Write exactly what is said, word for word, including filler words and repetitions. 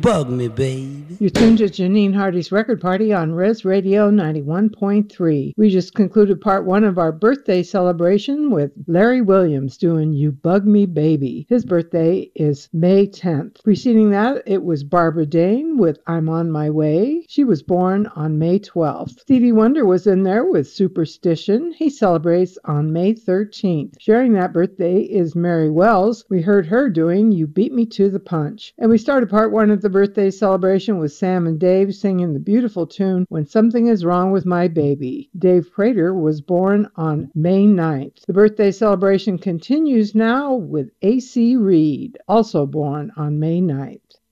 bug me, baby. You're tuned to Janine Hardy's Record Party on Res Radio ninety-one point three. We just concluded part one of our birthday celebration with Larry Williams doing You Bug Me Baby. His birthday is May tenth. Preceding that, it was Barbara Dane with I'm on My Way. She was born on May twelfth. Stevie Wonder was in there with Superstition. He celebrates on May thirteenth. Sharing that birthday is Mary Wells. We heard her doing You Beat Me to the Punch. And we started part one of the birthday celebration with Sam and Dave singing the beautiful tune When Something Is Wrong with My Baby. Dave Prater was born on May ninth. The birthday celebration continues now with A C Reed, also born on May ninth.